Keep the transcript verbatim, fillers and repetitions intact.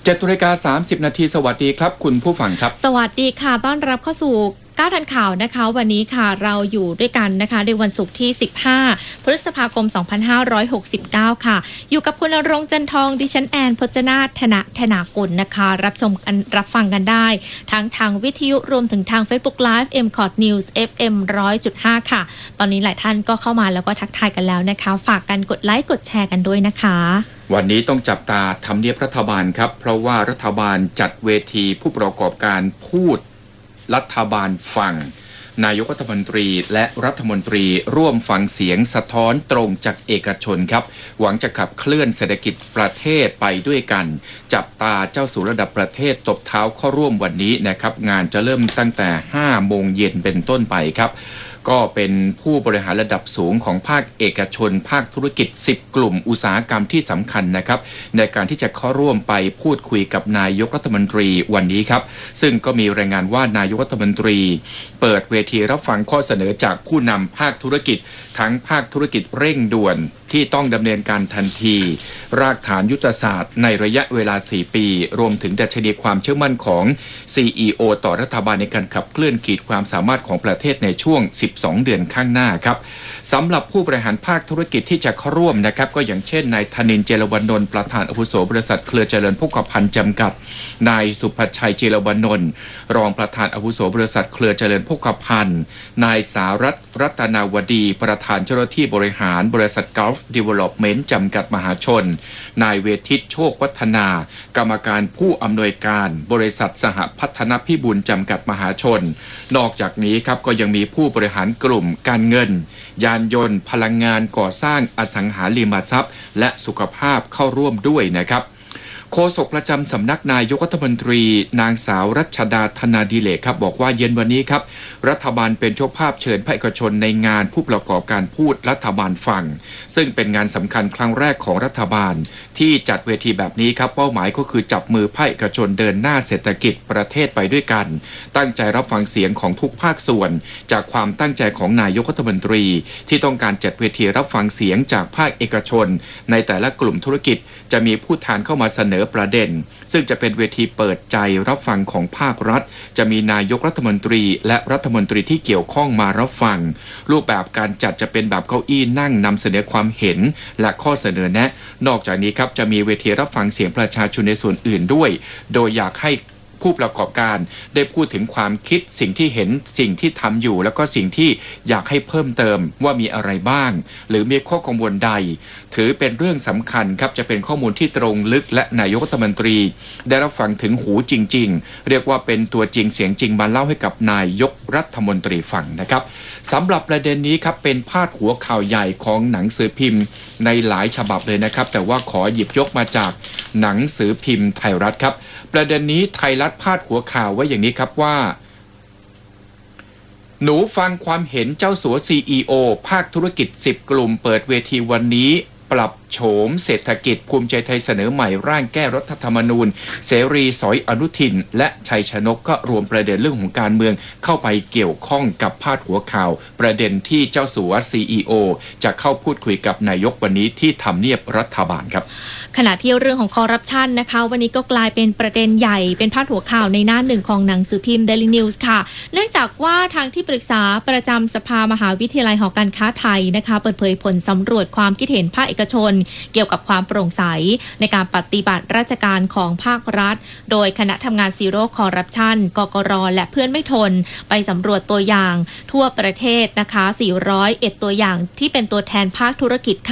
เจ็ดนาฬิกาสามสิบนาทีสวัสดีครับคุณผู้ฟังครับสวัสดีค่ะต้อนรับเข้าสู่ก้าวทันข่าวนะคะวันนี้ค่ะเราอยู่ด้วยกันนะคะในวันศุกร์ที่สิบห้าพฤษภาคมสองพันห้าร้อยหกสิบเก้าค่ะอยู่กับคุณณรงค์จันทองดิฉันแอนพจนาถธนะธนากุลนะคะรับชมกันรับฟังกันได้ทั้งทางวิทยุรวมถึงทาง Facebook Live เอ็ม คอร์ด News เอฟ เอ็ม หนึ่งร้อยจุดห้า ค่ะตอนนี้หลายท่านก็เข้ามาแล้วก็ทักทายกันแล้วนะคะฝากกันกดไลค์กดแชร์กันด้วยนะคะวันนี้ต้องจับตาทำเนียบรัฐบาลครับเพราะว่ารัฐบาลจัดเวทีผู้ประกอบการพูดรัฐบาลฟังนายกรัฐมนตรีและรัฐมนตรีร่วมฟังเสียงสะท้อนตรงจากเอกชนครับหวังจะขับเคลื่อนเศรษฐกิจประเทศไปด้วยกันจับตาเจ้าสู่ระดับประเทศตบเท้าเข้าร่วมวันนี้นะครับงานจะเริ่มตั้งแต่ห้าโมงเย็นเป็นต้นไปครับก็เป็นผู้บริหารระดับสูงของภาคเอกชนภาคธุรกิจสิบกลุ่มอุตสาหกรรมที่สำคัญนะครับในการที่จะเข้าร่วมไปพูดคุยกับนายกรัฐมนตรีวันนี้ครับซึ่งก็มีรายงานว่านายกรัฐมนตรีเปิดเวทีรับฟังข้อเสนอจากผู้นำภาคธุรกิจทั้งภาคธุรกิจเร่งด่วนที่ต้องดำเนินการทันทีรากฐานยุทธศาสตร์ในระยะเวลาสี่ปีรวมถึงดัชนีความเชื่อมั่นของ ซี อี โอ ต่อรัฐบาลในการขับเคลื่อนขีดความสามารถของประเทศในช่วงสิบสองเดือนข้างหน้าครับสำหรับผู้บริหารภาคธุรกิจที่จะเข้าร่วมนะครับก็อย่างเช่นนายธนินทร์ เจรวนนท์ประธานอาวุโสบริษัทเครือเจริญโภคภัณฑ์จำกัดนายสุภชัย เจรวนนท์รองประธานอาวุโสบริษัทเครือเจริญโภคภัณฑ์นายสารัตน์ รัตนาวดีประธานเจ้าหน้าที่บริหารบริษัท Gulf Development จำกัดมหาชนนายเวทิตโชควัฒนากรรมการผู้อำนวยการบริษัทสหพัฒนพิบูลจำกัดมหาชนนอกจากนี้ครับก็ยังมีผู้บริหารกลุ่มการเงินยานยนต์พลังงานก่อสร้างอสังหาริมทรัพย์และสุขภาพเข้าร่วมด้วยนะครับโฆษกประจำสำนักนายกรัฐมนตรีนางสาวรัชดาธนาดิเลกครับบอกว่าเย็นวันนี้ครับรัฐบาลเป็นเจ้าภาพเชิญภาคเอกชนในงานผู้ประกอบการพูดรัฐบาลฟังซึ่งเป็นงานสำคัญครั้งแรกของรัฐบาลที่จัดเวทีแบบนี้ครับเป้าหมายก็คือจับมือภาคเอกชนเดินหน้าเศรษฐกิจประเทศไปด้วยกันตั้งใจรับฟังเสียงของทุกภาคส่วนจากความตั้งใจของนายกรัฐมนตรีที่ต้องการจัดเวทีรับฟังเสียงจากภาคเอกชนในแต่ละกลุ่มธุรกิจจะมีผู้แทนเข้ามาเสนอประเด็นซึ่งจะเป็นเวทีเปิดใจรับฟังของภาครัฐจะมีนายกรัฐมนตรีและรัฐมนตรีที่เกี่ยวข้องมารับฟังรูปแบบการจัดจะเป็นแบบเก้าอี้นั่งนำเสนอความเห็นและข้อเสนอแนะนอกจากนี้ครับจะมีเวทีรับฟังเสียงประชาชนในส่วนอื่นด้วยโดยอยากให้ผู้ประกอบการได้พูดถึงความคิดสิ่งที่เห็นสิ่งที่ทำอยู่แล้วก็สิ่งที่อยากให้เพิ่มเติมว่ามีอะไรบ้างหรือมีข้อกังวลใดถือเป็นเรื่องสำคัญครับจะเป็นข้อมูลที่ตรงลึกและนายกรัฐมนตรีได้รับฟังถึงหูจริงๆเรียกว่าเป็นตัวจริงเสียงจริงมาเล่าให้กับนายกรัฐมนตรีฟังนะครับสำหรับประเด็นนี้ครับเป็นพาดหัวข่าวใหญ่ของหนังสือพิมพ์ในหลายฉบับเลยนะครับแต่ว่าขอหยิบยกมาจากหนังสือพิมพ์ไทยรัฐครับประเด็นนี้ไทยรัฐพาดหัวข่าวไว้อย่างนี้ครับว่าหนูฟังความเห็นเจ้าสัว ซี อี โอ ภาคธุรกิจสิบกลุ่มเปิดเวทีวันนี้ปรับโฉมเศรษฐกิจภูมิใจไทยเสนอใหม่ร่างแก้รัฐธรรมนูญเสรีสอยอนุทินและชัยชนกก็รวมประเด็นเรื่องของการเมืองเข้าไปเกี่ยวข้องกับพาดหัวข่าวประเด็นที่เจ้าสัว ซี อี โอ จะเข้าพูดคุยกับนายกวันนี้ที่ทำเนียบรัฐบาลครับขณะที่เรื่องของคอร์รัปชันนะคะวันนี้ก็กลายเป็นประเด็นใหญ่เป็นพาดหัวข่าวในหน้าหนึ่งของหนังสือพิมพ์ Daily News ค่ะเนื่องจากว่าทางที่ปรึกษาประจำสภามหาวิทยาลัยหอการค้าไทยนะคะเปิดเผยผลสำรวจความคิดเห็นภาคเอกชนเกี่ยวกับความโปร่งใสในการปฏิบัติราชการของภาครัฐโดยคณะทำงานซีโร่คอร์รัปชันกกรและเพื่อนไม่ทนไปสำรวจตัวอย่างทั่วประเทศนะคะสี่ร้อยเอ็ดตัวอย่างที่เป็นตัวแทนภาคธุรกิจ